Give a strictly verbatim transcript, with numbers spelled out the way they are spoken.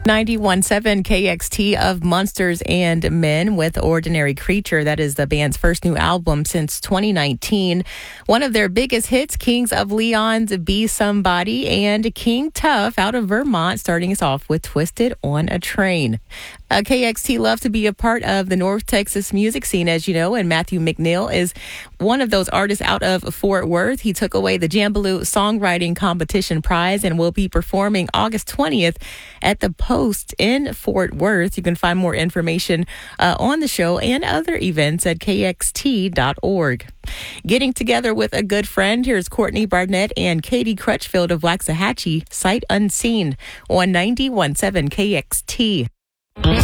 ninety-one point seven K X T of Monsters and Men with Ordinary Creature. That is the band's first new album since twenty nineteen. One of their biggest hits, Kings of Leon's Be Somebody, and King Tough out of Vermont, starting us off with Twisted on a Train. Uh, K X T loves to be a part of the North Texas music scene, as you know, and Matthew McNeil is one of those artists out of Fort Worth. He took away the Jambaloo Songwriting Competition Prize and will be performing August twentieth at the Post in Fort Worth. You can find more information uh, on the show and other events at K X T dot org. Getting together with a good friend, here's Courtney Barnett and Katie Crutchfield of Waxahachie, Sight Unseen on ninety-one point seven K X T.